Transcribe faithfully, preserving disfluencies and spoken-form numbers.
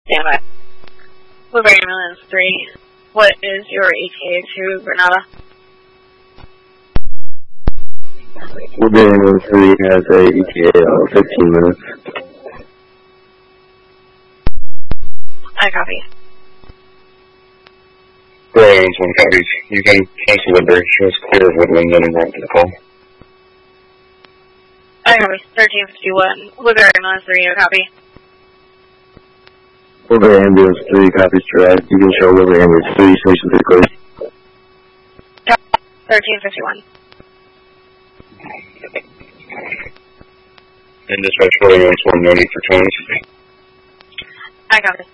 Stand by. Blueberry Ambulance three. What is your E T A to Granada? Blueberry Ambulance three has a E T A of fifteen minutes. I copy. Blueberry Ambulance one copies. You can cancel Woodbury. Shows clear of Woodland and run to the call. I copy. thirteen fifty-one. Blueberry Ambulance three, I copy. Blueberry Ambulance three copies direct. You can show Blueberry Ambulance three station three clear. thirteen fifty-one. And dispatch Blueberry Ambulance one, no need for twenties. I copy.